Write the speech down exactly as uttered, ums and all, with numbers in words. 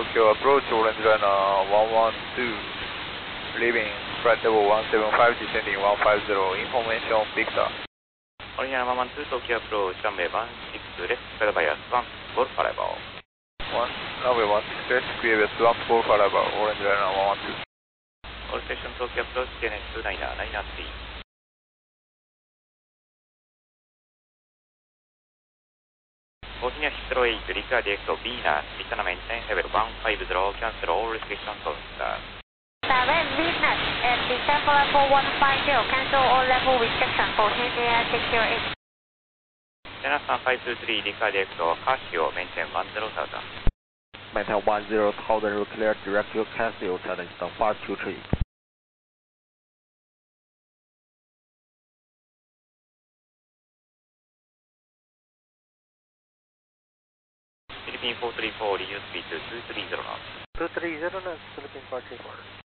Tokyo approach orange runner one one two, leaving flight level one seven five, descending one five zero, information Victor. Original one one two, Tokyo approach runway one six left, clear bias one, Golf arrival. One, runway one six left, clear bias one, Golf arrival, orange runner one one two. All station Tokyo approach, T N S two niner, niner three. Bosnia Heathrow eight, Ricard D X O B N A, return maintain level one five zero, cancel all restrictions on star. Seven Venus and descend for level one five zero, cancel all level restrictions for Tanzania six zero eight. China Sun five two three, Ricard D X O, Casio, maintain one zero thousand. Maintain one zero thousand, clear direct to Casio, challenge down five two three. Philippine four three four, reduce speed to two three zero knots. two three zero knots, Philippine four three four.